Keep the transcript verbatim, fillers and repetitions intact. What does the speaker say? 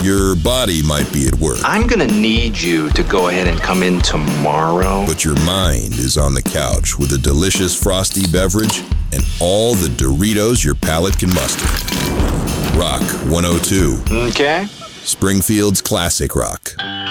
Your body might be at work. I'm gonna need you to go ahead and come in tomorrow. But your mind is on the couch with a delicious frosty beverage and all the Doritos your palate can muster. Rock one oh two. Okay. Springfield's classic rock.